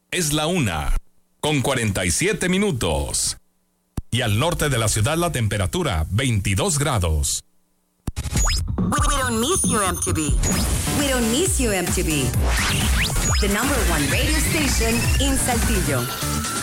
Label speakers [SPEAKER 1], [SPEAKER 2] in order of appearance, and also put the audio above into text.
[SPEAKER 1] Es la 1:47. Y al norte de la ciudad la temperatura 22 grados.
[SPEAKER 2] We don't miss you, MTV. We don't miss you, MTV. The #1 radio station in Saltillo.